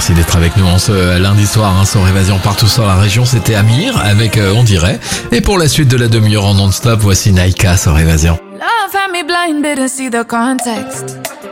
Merci d'être avec nous en ce lundi soir, sur Évasion partout sur la région. C'était Amir avec On dirait. Et pour la suite de la demi-heure en non-stop, voici Naika sur Évasion. Love had me blind, didn't see the context.